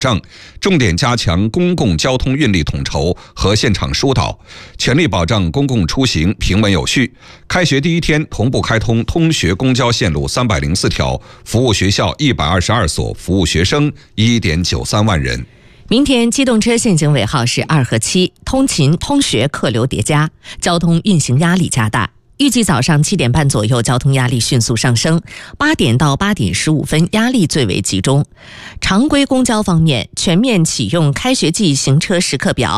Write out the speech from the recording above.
重点加强公共交通运力统筹和现场疏导，全力保障公共出行平稳有序。开学第一天，同步开通通学公交线路304条，服务学校122所，服务学生1.93万人。 明天机动车限行尾号是2和7，通勤通学客流叠加，交通运行压力加大。预计早上7点半左右，交通压力迅速上升，8点到8点15分，压力最为集中。常规公交方面，全面启用开学季行车时刻表，